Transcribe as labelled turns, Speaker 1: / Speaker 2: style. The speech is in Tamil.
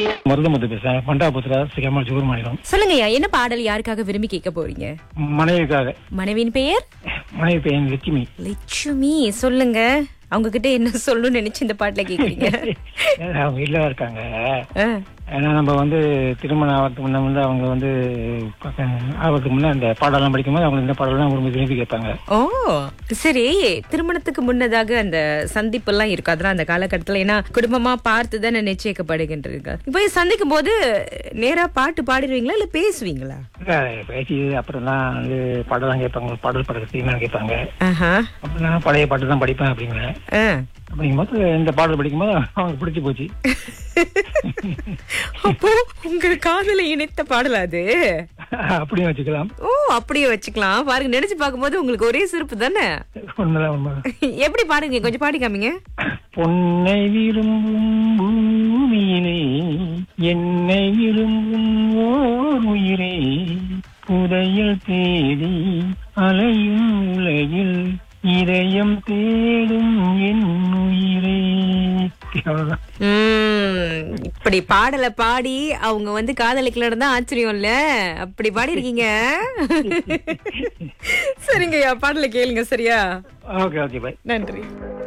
Speaker 1: மருதமுத்து பேசுறேன். பண்டாபுத்திரா சிகமா ஜூர் மாநிலம்.
Speaker 2: சொல்லுங்கய்யா, என்ன பாடல் யாருக்காக விரும்பி கேட்க போறீங்க?
Speaker 1: மனைவிக்காக.
Speaker 2: மனைவியின் பெயர்?
Speaker 1: மனைவி பெயர் லட்சுமி.
Speaker 2: லட்சுமி, சொல்லுங்க. அவங்க கிட்ட என்ன சொல்லணும்னு நினைச்சு இந்த பாட்டுல கேக்குறீங்க?
Speaker 1: அவங்க இல்ல இருக்காங்க. ஏன்னா நம்ம வந்து திருமணம் ஆகிறதுக்கு முன்ன வந்து அவங்க வந்து ஆகிறதுக்கு முன்ன அந்த பாடலாம் படிக்கும்போது அவங்க இந்த பாடலாம் விரும்பி கேட்பாங்க.
Speaker 2: ஓ சரி, திருமணத்துக்கு முன்னதாக அந்த சந்திப்பு எல்லாம் இருக்கும் அதெல்லாம் அந்த காலகட்டத்துல, ஏன்னா குடும்பமா பார்த்து தானே நிச்சயிக்கப்படுகின்றீங்க. இப்ப சந்திக்கும் போது நேரா பாட்டு பாடிடுவீங்களா இல்ல பேசுவீங்களா?
Speaker 1: பேசி அப்புறம் தான் வந்து பாடலாம் கேட்பாங்க. பாடல் படத்தை கேட்பாங்க. அப்புறம் நான் பழைய பாட்டு தான் படிப்பேன் அப்படிங்கிறேன். அப்படிங்கும்போது இந்த பாடல் படிக்கும்போது அவங்களுக்கு பிடிச்சி போச்சு.
Speaker 2: அப்போ உங்க காதலை இணைத்த பாடல் அது?
Speaker 1: அப்படியே வச்சுக்கலாம்.
Speaker 2: ஓ அப்படியே வச்சுக்கலாம். பாருங்க, நினைச்சு பார்க்கும்போது உங்களுக்கு ஒரே சிறப்பு தானே.
Speaker 1: உண்மைதான் உண்மைதான்.
Speaker 2: எப்படி பாடுங்க, கொஞ்சம் பாடி காமிங்க.
Speaker 1: பொன்னை விரும்பும் பூமியிலே என்னை விரும்பும் ஓர் உயிரே, புதையல் தேடி அலையும் உலகில் இதயம் தேடும் என் உயிரே.
Speaker 2: இப்படி பாடலை பாடி அவங்க வந்து காதலிக்கலன்னு தான் ஆச்சரியம் இல்ல, அப்படி பாடி இருக்கீங்க. சரிங்கய்யா, பாடலை கேளுங்க. சரியா?
Speaker 1: Okay okay, by.
Speaker 2: நன்றி.